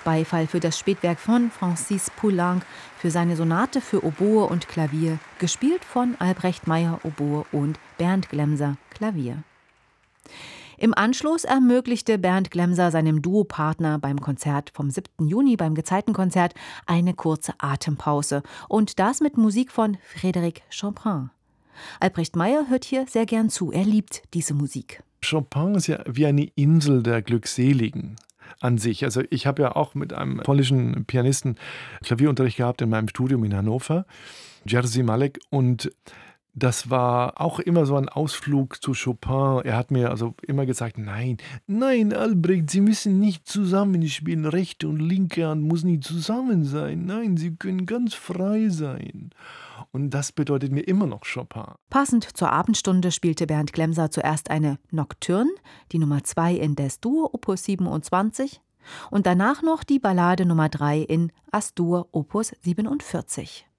Beifall für das Spätwerk von Francis Poulenc für seine Sonate für Oboe und Klavier, gespielt von Albrecht Meyer Oboe und Bernd Glemser Klavier. Im Anschluss ermöglichte Bernd Glemser seinem Duopartner beim Konzert vom 7. Juni beim Gezeitenkonzert eine kurze Atempause und das mit Musik von Frédéric Chopin. Albrecht Meyer hört hier sehr gern zu, er liebt diese Musik. Chopin ist ja wie eine Insel der Glückseligen an sich. Also ich habe ja auch mit einem polnischen Pianisten Klavierunterricht gehabt in meinem Studium in Hannover, Jerzy Malek, und das war auch immer so ein Ausflug zu Chopin. Er hat mir also immer gesagt, nein, Albrecht, Sie müssen nicht zusammenspielen. Rechte und linke Hand muss nicht zusammen sein. Nein, Sie können ganz frei sein. Und das bedeutet mir immer noch Chopin. Passend zur Abendstunde spielte Bernd Glemser zuerst eine Nocturne, die Nummer 2 in Des-Dur, Opus 27, und danach noch die Ballade Nummer 3 in As-Dur, Opus 47.